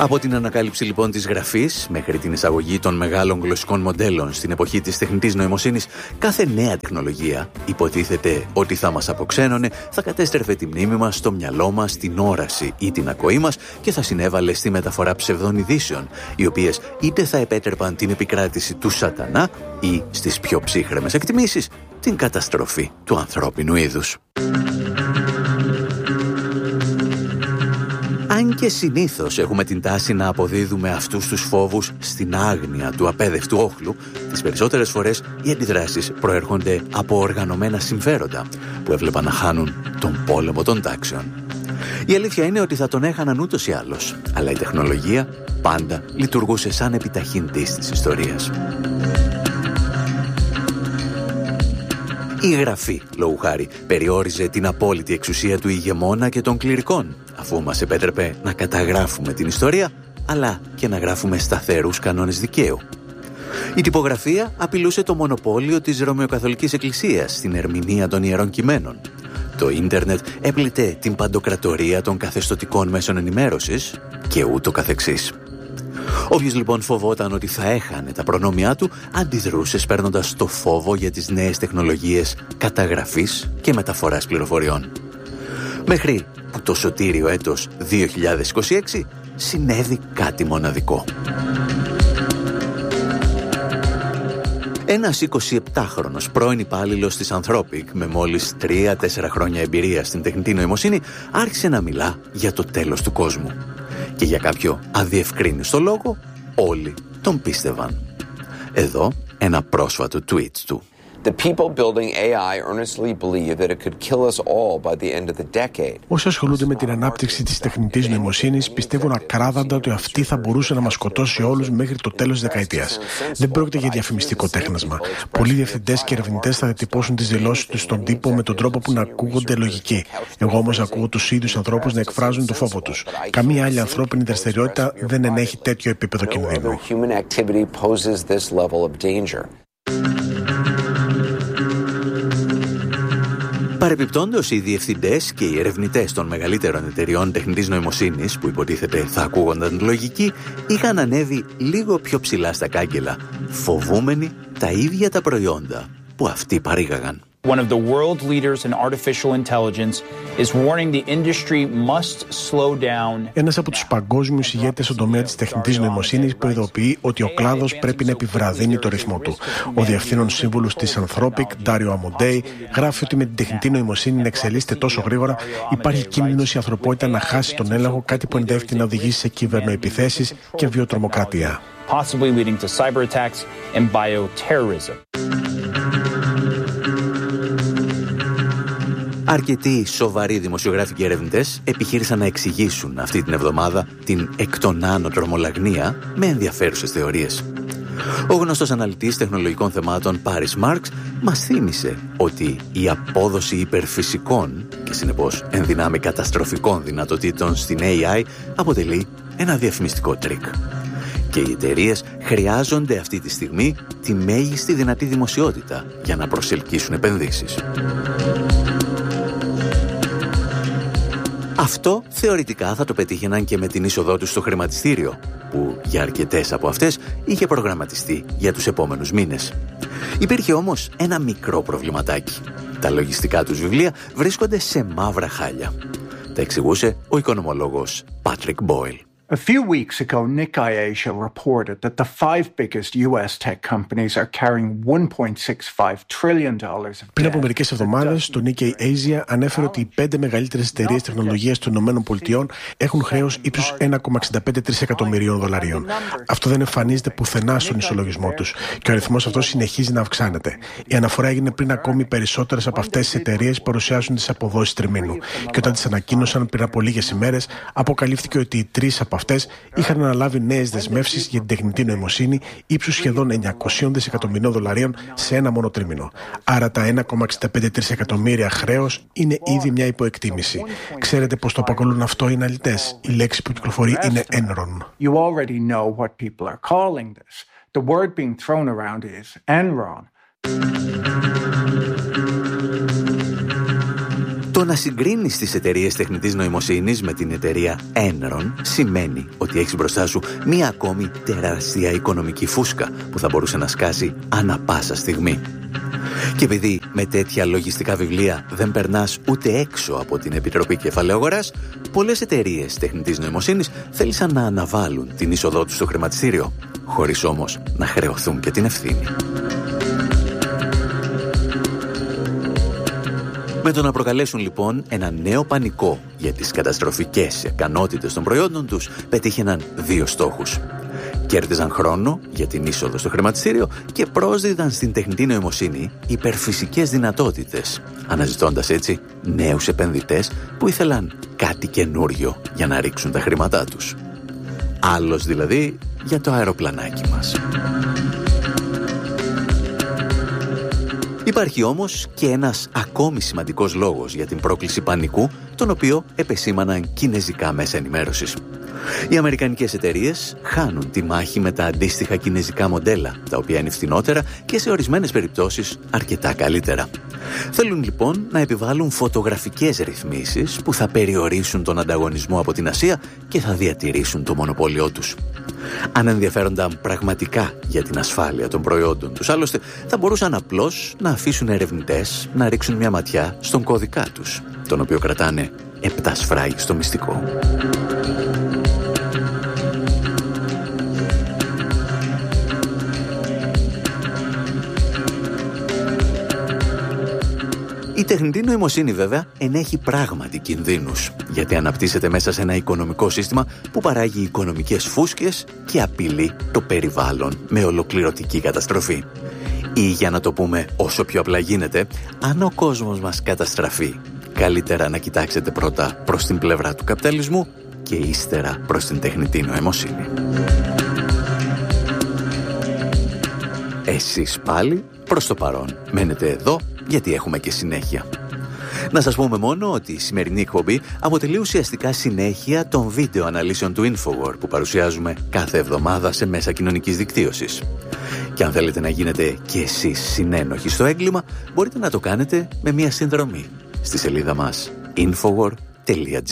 Από την ανακάλυψη λοιπόν της γραφής μέχρι την εισαγωγή των μεγάλων γλωσσικών μοντέλων στην εποχή της τεχνητής νοημοσύνης, κάθε νέα τεχνολογία υποτίθεται ότι θα μας αποξένωνε, θα κατέστρεφε τη μνήμη μας, το μυαλό μας, την όραση ή την ακοή μας και θα συνέβαλε στη μεταφορά ψευδών ειδήσεων, οι οποίες είτε θα επέτρεπαν την επικράτηση του σατανά ή στις πιο ψύχρεμες εκτιμήσεις την καταστροφή του ανθρώπινου είδους. Αν και συνήθως έχουμε την τάση να αποδίδουμε αυτούς τους φόβους στην άγνοια του απέδευτου όχλου, τις περισσότερες φορές οι αντιδράσεις προέρχονται από οργανωμένα συμφέροντα που έβλεπαν να χάνουν τον πόλεμο των τάξεων. Η αλήθεια είναι ότι θα τον έχαναν ούτως ή άλλως, αλλά η τεχνολογία πάντα λειτουργούσε σαν επιταχυντής της ιστορίας. Η γραφή, λόγου χάρη, περιόριζε την απόλυτη εξουσία του ηγεμόνα και των κληρικών, αφού μας επέτρεπε να καταγράφουμε την ιστορία, αλλά και να γράφουμε σταθερούς κανόνες δικαίου. Η τυπογραφία απειλούσε το μονοπόλιο της Ρωμαιοκαθολικής Εκκλησίας στην ερμηνεία των Ιερών Κειμένων. Το ίντερνετ έπλητε την παντοκρατορία των καθεστωτικών μέσων ενημέρωσης και ούτω καθεξής. Όποιος λοιπόν φοβόταν ότι θα έχανε τα προνόμια του, αντιδρούσε σπέρνοντας το φόβο για τις νέες τεχνολογίες καταγραφής και μεταφοράς πληροφοριών. Μέχρι που το σωτήριο έτος 2026 συνέβη κάτι μοναδικό. Ένας 27χρονος πρώην υπάλληλος της Anthropic με μόλις 3-4 χρόνια εμπειρία στην τεχνητή νοημοσύνη άρχισε να μιλά για το τέλος του κόσμου. Και για κάποιο αδιευκρίνιστο λόγο όλοι τον πίστευαν. Εδώ ένα πρόσφατο tweet του. The people building AI earnestly believe that it could kill us all by the end of the decade. Όσοι ασχολούνται με την ανάπτυξη της τεχνητής νοημοσύνης πιστεύουν ακράδαντα ότι αυτή θα μπορούσε να μας σκοτώσει όλους μέχρι το τέλος της δεκαετίας. Δεν πρόκειται για διαφημιστικό τέχνασμα. Πολλοί διευθυντές και ερευνητές θα διατυπώσουν τις δηλώσεις τους στον τύπο με τον τρόπο που να ακούγονται λογικοί. Εγώ όμως ακούω τους ίδιους ανθρώπους να εκφράζουν το φόβο τους. Καμία άλλη ανθρώπινη δραστηριότητα δεν ενέχει τέτοιο επίπεδο κινδύνου. Παρεπιπτόντως, οι διευθυντές και οι ερευνητές των μεγαλύτερων εταιριών τεχνητής νοημοσύνης, που υποτίθεται θα ακούγονταν λογικοί, είχαν ανέβει λίγο πιο ψηλά στα κάγκελα, φοβούμενοι τα ίδια τα προϊόντα που αυτοί παρήγαγαν. One of the world leaders in artificial intelligence is warning the industry must slow down. Ένας από τους παγκόσμιους ηγέτες στον τομέα της τεχνητής νοημοσύνης προειδοποιεί ότι ο κλάδος πρέπει να επιβραδύνει το ρυθμό του. Ο διευθύνων σύμβουλος της Anthropic, Dario Amodei, γράφει ότι με την τεχνητή νοημοσύνη να εξελίσσεται τόσο γρήγορα, υπάρχει κίνδυνος η ανθρωπότητα να χάσει τον έλεγχο, κάτι που ενδέχεται να οδηγήσει σε κυβερνοεπιθέσεις και βιοτρομοκρατία. Possibly leading to cyber attacks and bioterrorism. Αρκετοί σοβαροί δημοσιογράφοι και ερευνητές επιχείρησαν να εξηγήσουν αυτή την εβδομάδα την εκ των άνω τρομολαγνία με ενδιαφέρουσες θεωρίες. Ο γνωστός αναλυτής τεχνολογικών θεμάτων Πάρις Μάρξ μας θύμισε ότι η απόδοση υπερφυσικών και συνεπώς ενδυνάμει καταστροφικών δυνατοτήτων στην AI αποτελεί ένα διαφημιστικό τρίκ. Και οι εταιρείες χρειάζονται αυτή τη στιγμή τη μέγιστη δυνατή δημοσιότητα για να προσελκύσουν επενδύσεις. Αυτό θεωρητικά θα το πετύχαιναν και με την είσοδό τους στο χρηματιστήριο, που για αρκετές από αυτές είχε προγραμματιστεί για τους επόμενους μήνες. Υπήρχε όμως ένα μικρό προβληματάκι. Τα λογιστικά τους βιβλία βρίσκονται σε μαύρα χάλια. Τα εξηγούσε ο οικονομολόγος Patrick Boyle. A few weeks ago, Nikkei Asia reported that the 5 biggest US tech companies are carrying $1.65 trillion of debt. Πριν από μερικές εβδομάδες, το Nikkei Asia ανέφερε ότι οι 5 μεγαλύτερες εταιρείες τεχνολογίας των ΗΠΑ έχουν χρέος ύψους $1,65 τρισεκατομμυρίων δολαρίων. Αυτό δεν εμφανίζεται πουθενά στον ισολογισμό τους και ο αριθμός αυτός συνεχίζει να αυξάνεται. Η αναφορά έγινε πριν ακόμη περισσότερες από αυτές τις εταιρείες παρουσιάσουν τις αποδόσεις τριμήνου. Και όταν τις ανακοίνωσαν πριν από λίγες ημέρες, αποκαλύφθηκε ότι οι 3 από αυτές είχαν αναλάβει νέες δεσμεύσεις για την τεχνητή νοημοσύνη ύψους σχεδόν $900 δισεκατομμυρίων δολαρίων σε ένα μόνο τρίμηνο. Άρα τα $1,65 τρισεκατομμύρια χρέος είναι ήδη μια υποεκτίμηση. Ξέρετε πώς το αποκαλούν αυτό οι αναλυτές? Η λέξη που κυκλοφορεί είναι Enron. You already know what people are calling this. The word being thrown around is Enron. Το Το να συγκρίνεις τις εταιρείες τεχνητής νοημοσύνης με την εταιρεία Enron σημαίνει ότι έχεις μπροστά σου μία ακόμη τεράστια οικονομική φούσκα που θα μπορούσε να σκάσει ανά πάσα στιγμή. Και επειδή με τέτοια λογιστικά βιβλία δεν περνάς ούτε έξω από την Επιτροπή Κεφαλαίου Αγοράς, πολλές εταιρείες τεχνητής νοημοσύνης θέλησαν να αναβάλουν την είσοδό τους στο χρηματιστήριο, χωρίς όμως να χρεωθούν και την ευθύνη. Με το να προκαλέσουν λοιπόν ένα νέο πανικό για τις καταστροφικές ικανότητες των προϊόντων τους, πετύχαιναν δύο στόχους. Κέρδιζαν χρόνο για την είσοδο στο χρηματιστήριο και πρόσδιδαν στην τεχνητή νοημοσύνη υπερφυσικές δυνατότητες, αναζητώντας έτσι νέους επενδυτές που ήθελαν κάτι καινούριο για να ρίξουν τα χρήματά τους. Άλλος δηλαδή για το αεροπλανάκι μας. Υπάρχει όμως και ένας ακόμη σημαντικός λόγος για την πρόκληση πανικού, τον οποίο επεσήμαναν κινεζικά μέσα ενημέρωσης. Οι αμερικανικές εταιρείες χάνουν τη μάχη με τα αντίστοιχα κινεζικά μοντέλα, τα οποία είναι φθηνότερα και σε ορισμένες περιπτώσεις αρκετά καλύτερα. Θέλουν λοιπόν να επιβάλλουν φωτογραφικές ρυθμίσεις που θα περιορίσουν τον ανταγωνισμό από την Ασία και θα διατηρήσουν το μονοπόλιο τους. Αν ενδιαφέρονταν πραγματικά για την ασφάλεια των προϊόντων τους, άλλωστε θα μπορούσαν απλώς να αφήσουν ερευνητές να ρίξουν μια ματιά στον κώδικα τους, τον οποίο κρατάνε 7 σφράγιστο μυστικό. Η τεχνητή νοημοσύνη βέβαια ενέχει πράγματι κινδύνους, γιατί αναπτύσσεται μέσα σε ένα οικονομικό σύστημα που παράγει οικονομικές φούσκες και απειλεί το περιβάλλον με ολοκληρωτική καταστροφή. Ή για να το πούμε όσο πιο απλά γίνεται, αν ο κόσμος μας καταστραφεί, καλύτερα να κοιτάξετε πρώτα προς την πλευρά του καπιταλισμού και ύστερα προς την τεχνητή νοημοσύνη. Εσείς πάλι προς το παρόν μένετε εδώ, γιατί έχουμε και συνέχεια. Να σας πούμε μόνο ότι η σημερινή εκπομπή αποτελεί ουσιαστικά συνέχεια των βίντεο αναλύσεων του Infowar που παρουσιάζουμε κάθε εβδομάδα σε μέσα κοινωνικής δικτύωσης. Και αν θέλετε να γίνετε και εσείς συνένοχοι στο έγκλημα, μπορείτε να το κάνετε με μια συνδρομή στη σελίδα μας infowar.gr.